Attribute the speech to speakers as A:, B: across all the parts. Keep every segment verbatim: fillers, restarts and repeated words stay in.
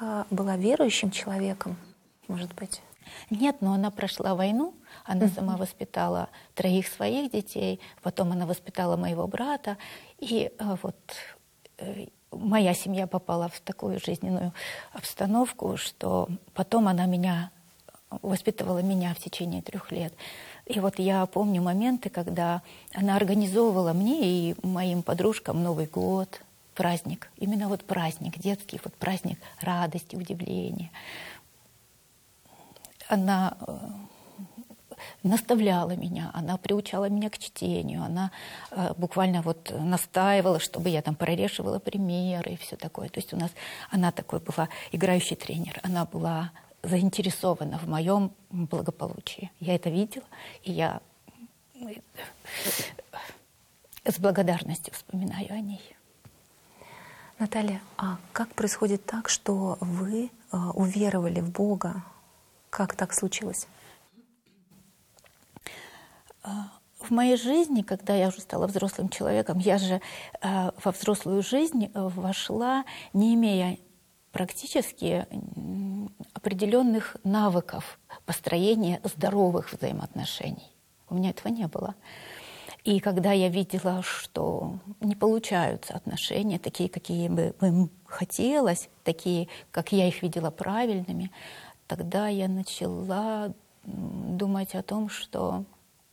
A: бабушка была верующим человеком, может быть?
B: Нет, но она прошла войну, она
A: Mm-hmm.
B: сама воспитала троих своих детей, потом она воспитала моего брата, и э, вот э, моя семья попала в такую жизненную обстановку, что потом она меня воспитывала меня в течение трех лет. И вот я помню моменты, когда она организовывала мне и моим подружкам Новый год, праздник, именно вот праздник, детский вот праздник радости, удивления. Она э, наставляла меня, она приучала меня к чтению, она э, буквально вот настаивала, чтобы я там прорешивала примеры и все такое. То есть у нас она такой была играющий тренер, она была заинтересована в моем благополучии. Я это видела, и я с благодарностью вспоминаю о ней.
A: Наталья, а как происходит так, что вы э, уверовали в Бога? Как так случилось?
B: В моей жизни, когда я уже стала взрослым человеком, я же э, во взрослую жизнь вошла, не имея практически определенных навыков построения здоровых взаимоотношений. У меня этого не было. И когда я видела, что не получаются отношения такие, какие бы им хотелось, такие, как я их видела правильными, тогда я начала думать о том, что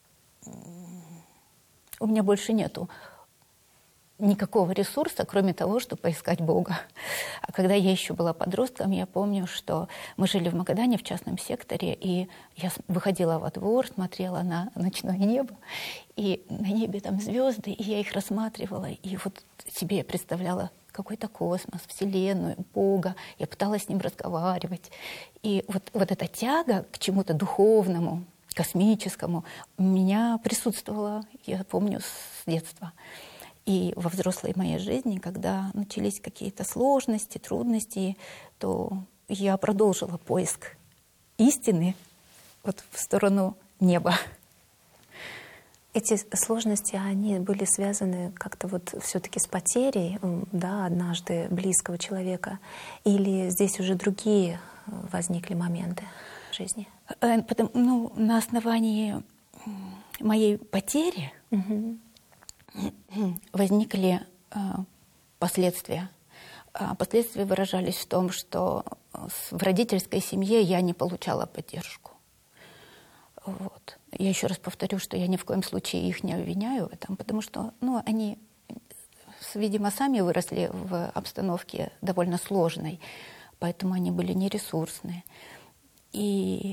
B: у меня больше нету никакого ресурса, кроме того, чтобы поискать Бога. А когда я еще была подростком, я помню, что мы жили в Магадане, в частном секторе, и я выходила во двор, смотрела на ночное небо, и на небе там звезды, и я их рассматривала, и вот себе я представляла какой-то космос, Вселенную, Бога. Я пыталась с ним разговаривать. И вот, вот эта тяга к чему-то духовному, космическому у меня присутствовала, я помню, с детства. И во взрослой моей жизни, когда начались какие-то сложности, трудности, то я продолжила поиск истины вот в сторону неба.
A: Эти сложности, они были связаны как-то вот все-таки с потерей, да, однажды близкого человека, или здесь уже другие возникли моменты в жизни?
B: Потому, ну, на основании моей потери
A: угу.
B: возникли э, последствия. А последствия выражались в том, что в родительской семье я не получала поддержку. Вот. Я еще раз повторю, что я ни в коем случае их не обвиняю в этом, потому что ну, они, видимо, сами выросли в обстановке довольно сложной, поэтому они были нересурсные. И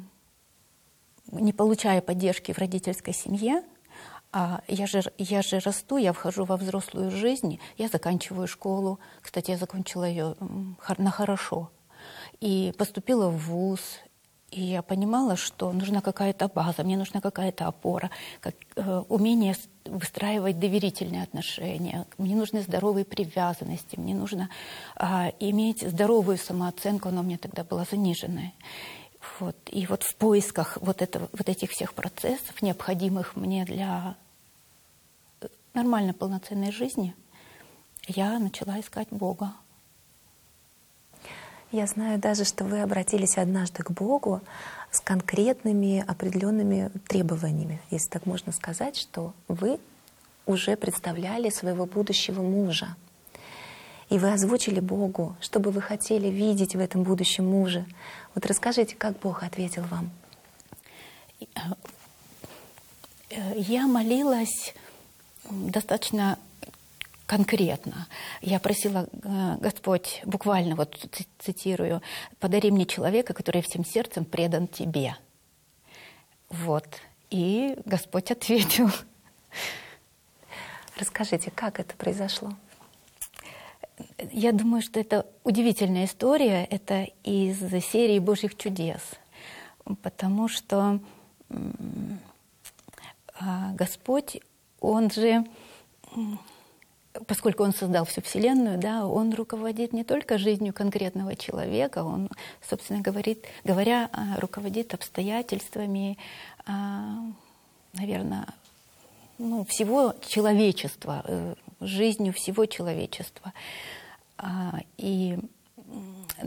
B: не получая поддержки в родительской семье, а я же, я же расту, я вхожу во взрослую жизнь, я заканчиваю школу. Кстати, я закончила ее на хорошо. И поступила в вуз. И я понимала, что нужна какая-то база, мне нужна какая-то опора, как, э, умение выстраивать доверительные отношения, мне нужны здоровые привязанности, мне нужно э, иметь здоровую самооценку, она у меня тогда была заниженная. Вот. И вот в поисках вот, этого, вот этих всех процессов, необходимых мне для нормальной полноценной жизни, я начала искать Бога.
A: Я знаю даже, что вы обратились однажды к Богу с конкретными определенными требованиями, если так можно сказать, что вы уже представляли своего будущего мужа. И вы озвучили Богу, что бы вы хотели видеть в этом будущем муже. Вот расскажите, как Бог ответил вам?
B: Я молилась достаточно конкретно. Я просила, Господь, буквально вот цитирую, «Подари мне человека, который всем сердцем предан Тебе». Вот. И Господь ответил.
A: Расскажите, как это произошло?
B: Я думаю, что это удивительная история. Это из серии «Божьих чудес». Потому что Господь, Он же... Поскольку Он создал всю Вселенную, да, Он руководит не только жизнью конкретного человека, Он, собственно говорит, говоря, руководит обстоятельствами, наверное, ну, всего человечества, жизнью всего человечества. И